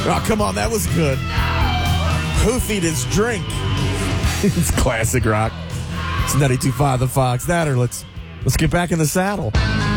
Oh, come on, that was good. Hoothied his drink. It's classic rock. It's 92.5 The Fox. That or let's get back in the saddle.